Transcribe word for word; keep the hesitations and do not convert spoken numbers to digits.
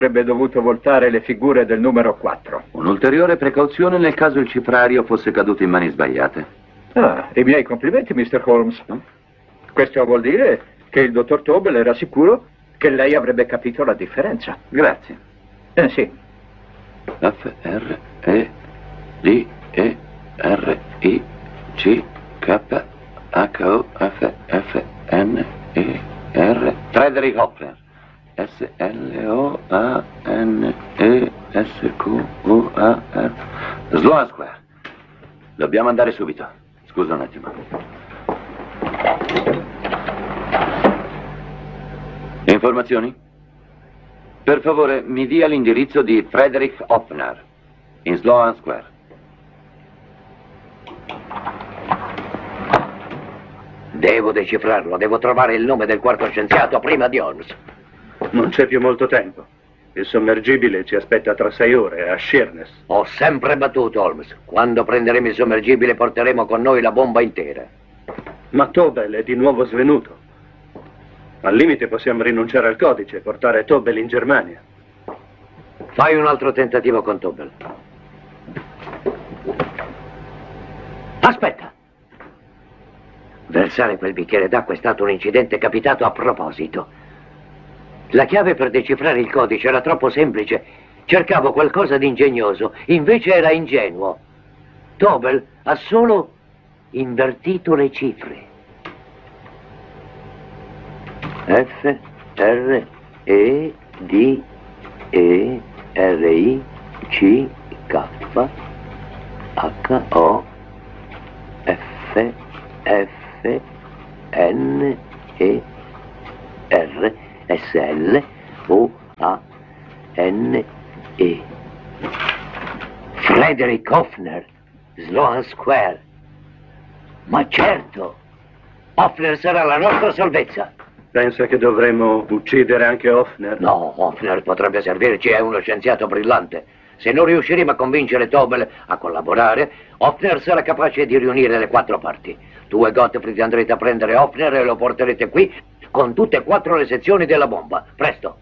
avrebbe dovuto voltare le figure del numero quattro. Un'ulteriore precauzione nel caso il cifrario fosse caduto in mani sbagliate. Ah, i miei complimenti, mister Holmes. Questo vuol dire che il dottor Tobel era sicuro che lei avrebbe capito la differenza. Grazie. Eh sì. F, R, E, D, E, R, I, C, K, H, O, F, F, N, E, R. Frederick Hoffner. S, L, O, A, N, E, S, Q, U, A, R. Sloan Square. Dobbiamo andare subito. Scusa un attimo. Informazioni? Per favore, mi dia l'indirizzo di Frederick Hoffner, in Sloan Square. Devo decifrarlo, devo trovare il nome del quarto scienziato prima di Holmes. Non c'è più molto tempo. Il sommergibile ci aspetta tra sei ore a Sheerness. Ho sempre battuto, Holmes. Quando prenderemo il sommergibile porteremo con noi la bomba intera. Ma Tobel è di nuovo svenuto. Al limite possiamo rinunciare al codice e portare Tobel in Germania. Fai un altro tentativo con Tobel. Aspetta! Versare quel bicchiere d'acqua è stato un incidente capitato a proposito. La chiave per decifrare il codice era troppo semplice. Cercavo qualcosa di ingegnoso, invece era ingenuo. Tobel ha solo invertito le cifre. F, R, E, D, E, R, I, C, K, H, O, F, F, N, E, R, S, L, O, A, N, E. Frederick Hoffner, Sloan Square. Ma certo, Hoffner sarà la nostra salvezza. Pensa che dovremmo uccidere anche Hoffner? No, Hoffner potrebbe servirci, è uno scienziato brillante. Se non riusciremo a convincere Tobel a collaborare, Hoffner sarà capace di riunire le quattro parti. Tu e Gottfried andrete a prendere Hoffner e lo porterete qui con tutte e quattro le sezioni della bomba. Presto!